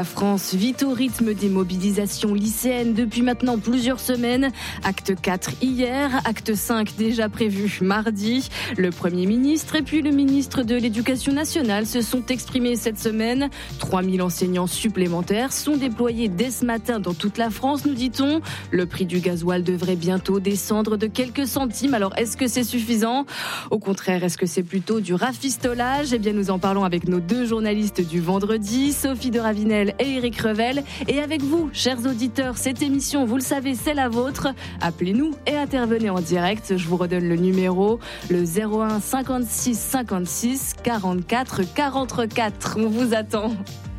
La France vit au rythme des mobilisations lycéennes depuis maintenant plusieurs semaines. Acte 4 hier, acte 5 déjà prévu mardi. Le Premier ministre et puis le ministre de l'Éducation nationale se sont exprimés cette semaine. 3000 enseignants supplémentaires sont déployés dès ce matin dans toute la France, nous dit-on. Le prix du gasoil devrait bientôt descendre de quelques centimes. Alors, est-ce que c'est suffisant ? Au contraire, est-ce que c'est plutôt du rafistolage ? Eh bien, nous en parlons avec nos deux journalistes du vendredi, Sophie de Ravinel et Éric Revel. Et avec vous, chers auditeurs, cette émission, vous le savez, c'est la vôtre. Appelez-nous et intervenez en direct. Je vous redonne le numéro, le 01 56 56 44 44. On vous attend.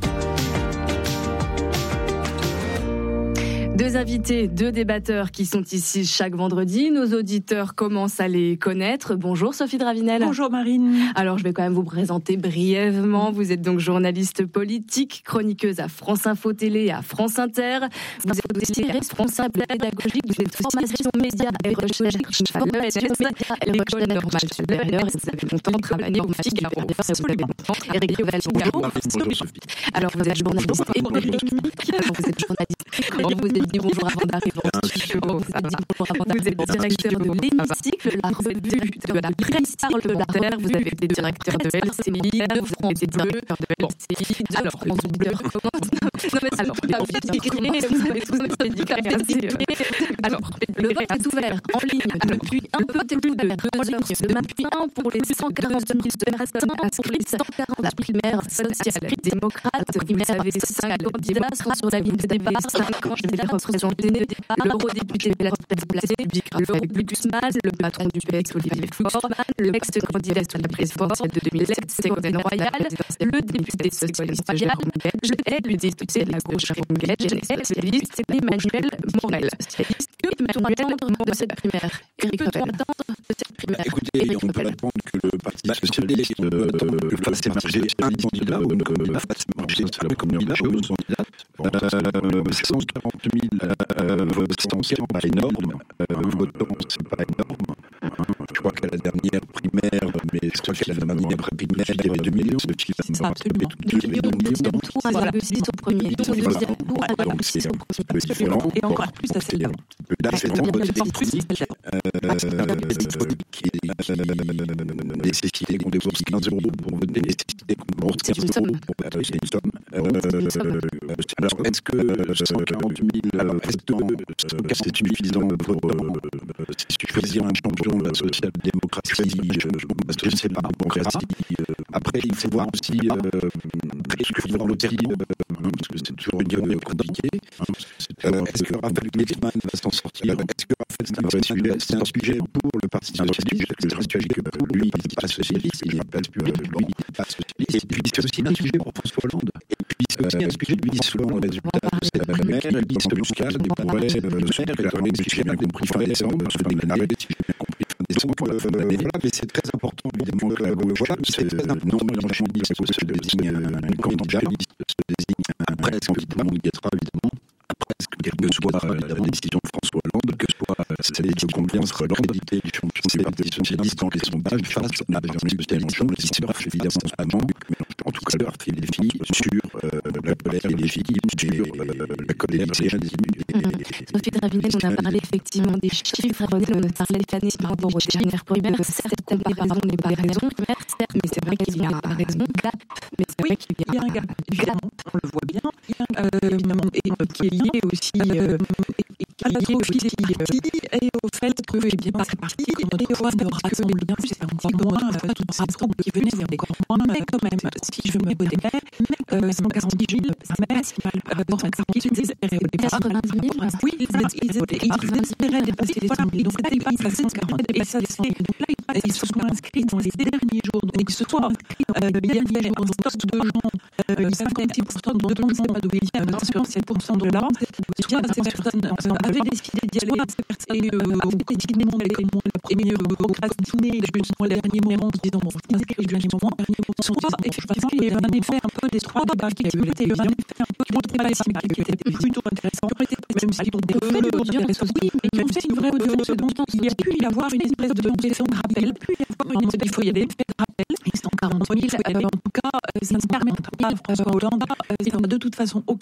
Deux invités, deux débatteurs qui sont ici chaque vendredi. Nos auditeurs commencent à les connaître. Bonjour Sophie de Ravinel. Bonjour Marine. Alors je vais quand même vous présenter brièvement. Vous êtes donc journaliste politique, chroniqueuse à France Info Télé et à France Inter. Vous êtes aussi responsable pédagogique de formation médias et recherche à l'École normale supérieure. Vous avez longtemps travaillé au Figaro. Éric Revel. Alors vous êtes journaliste et polémique. Alors vous êtes journaliste. Vous êtes dit bonjour avant d'arriver en studio. Vous êtes directeur de l'Hémicycle, la revue de la presse parlementaire. Vous avez été directeur de LCI, de France Bleu, de LCI. Alors, les auditeurs commencent. Alors, vous avez tous dit qu'à alors, le vote est ouvert en ligne depuis un peu plus de 2 heures ce matin pour les 142 000 personnes inscrites à la primaire social-démocrate. Vous savez, 5 candidats sont sur la ligne de départ, 5 candidats représentés, l'eurodéputé déplacé, Raphaël Glucksmann, le patron du PS Olivier Faure, l'ex-candidat à la présidentielle de 2007, Ségolène Royal, le député socialiste Jérôme Belge et le député de la gauche Jérôme Belge et le socialiste Emmanuel Morel. Que peut-on attendre de cette primaire ? Éric Revel. Écoutez, on peut répondre que le Parti socialiste fasse émerger un candidat ou une candidate, fasse émerger la candidate ou une candidate. 140 000 votants, c'est pas énorme. C'est pas énorme. Je crois qu'à la dernière primaire, mais je crois qu'à la dernière primaire, il y avait 2 millions de chiffres. C'est absolument. 2 millions de tour à 1,6 au premier. Donc c'est un peu différent. Et encore plus à celle-là. Là, c'est un vote électronique qui nécessité qu'on débourse 15 € pour voter, nécessité qu'on débourse 15 € pour voter. C'est une somme. Alors, est-ce que 140 000 c'est suffisant pour choisir un champion de la social-démocratie? Je ne sais pas. Après, il faut voir aussi ce que dans le terrain, parce que c'est toujours une gueule compliquée. Est-ce que Raphaël Glucksmann va s'en sortir? Est-ce que Raphaël, c'est un sujet pour le Parti socialiste? C'est un sujet que pour lui, il n'est pas socialiste, il n'est pas lui, pas socialiste. Et puis, c'est aussi un sujet pour François Hollande. Et puis, c'est aussi un sujet, lui, selon le résultat de cette primaire, il dit que Lucas ne pourrait faire, si j'ai bien compris, fin décembre, si j'ai bien compris, fin décembre. Voilà, mais c'est très important, évidemment, que la gauche, c'est non Mélenchoniste se désigne un candidat, se désigne un presse-candidat, on y guettera, évidemment. Que soit la décision de François Hollande, que soit celle de combien sera l'égalité du champion des partis socialistes dans les sondages face à Jean-Luc Mélenchon, qui sera évidemment amant, en tout cas leur fait des filles sur la colère et les filles sur la colère des Sophie de Ravinel, on a parlé effectivement des chiffres, on a parlé l'année par rapport aux dernières primaires. Cette comparaison n'est pas raison, mais c'est vrai qu'il y a un raison gap. Mais c'est vrai qu'il y a un gap, évidemment, on le voit bien, évidemment, et qui est lié aussi à la gauche et au fait que ces partis doivent rassembler bien plus, c'est moins tous ces groupes qui venaient vers des corps moins, mais quand même, si je me connais, 140 000, c'est maximal dans 50 000, ils espéraient au départ 90 000, oui, ils espéraient dépasser les 100 000, donc là, ils passent à 140, et ça, donc là, ils se sont inscrits dans les derniers jours, donc ils se sont inscrits hier dans un stock de gens, 56% de gens d'obéir, 27% de là, ces personnes avaient décidé d'y aller, et décidément, la première classe dîner, le dernier moment, en se disant, bon, je m'inscris le dernier moment, soit, effectivement, il y avait un effet un peu des 3 débat qui a eu la télévision, qui montrait pas les sympathies, qui était plutôt intéressant, même si on peut le dire, mais c'est une vraie audience, donc il y a pu y avoir une espèce de session de rappel, il faut y aller, rappel, et 140 000, en tout cas, ça ne permet pas à François Hollande, de toute façon,